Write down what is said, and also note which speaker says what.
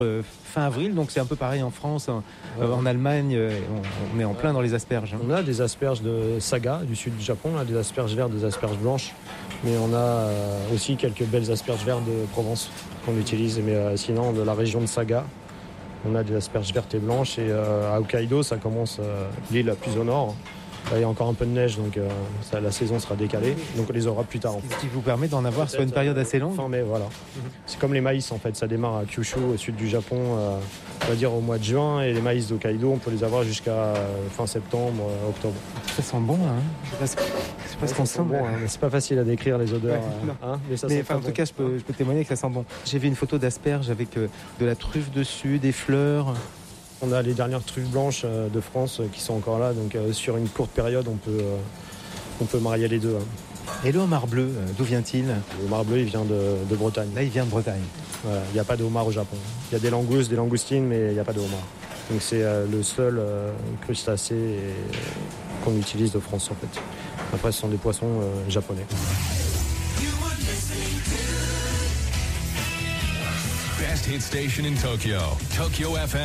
Speaker 1: fin avril, donc c'est un peu pareil en France, en Allemagne, on est en plein dans les asperges.
Speaker 2: On a des asperges de Saga du sud du Japon, là, des asperges vertes, des asperges blanches, mais on a aussi quelques belles asperges vertes de Provence qu'on utilise, mais sinon de la région de Saga, on a des asperges vertes et blanches, et à Hokkaido ça commence l'île la plus au nord. Là, il y a encore un peu de neige, donc la saison sera décalée, donc on les aura plus tard.
Speaker 1: Ce qui vous permet d'en avoir sur une période assez longue.
Speaker 2: Fin mai, voilà. C'est comme les maïs en fait, ça démarre à Kyushu au sud du Japon, on va dire au mois de juin, et les maïs d'Hokkaido on peut les avoir jusqu'à fin septembre, octobre.
Speaker 1: Ça sent bon, hein. C'est pas ce qu'on sent.
Speaker 2: Bon, hein, mais c'est pas facile à décrire les odeurs, mais ça sent
Speaker 1: en tout cas, je peux témoigner que ça sent bon. J'ai vu une photo d'asperges avec de la truffe dessus, des fleurs.
Speaker 2: On a les dernières truffes blanches de France qui sont encore là, donc sur une courte période, on peut marier les deux.
Speaker 1: Et le homard bleu, d'où vient-il ?
Speaker 2: Le homard bleu, il vient de Bretagne.
Speaker 1: Là, il vient de Bretagne.
Speaker 2: Voilà, il n'y a pas de homard au Japon. Il y a des langoustes, des langoustines, mais il n'y a pas de homard. Donc c'est le seul crustacé qu'on utilise de France, en fait. Après, ce sont des poissons japonais.
Speaker 3: Best hit station in Tokyo, Tokyo FM.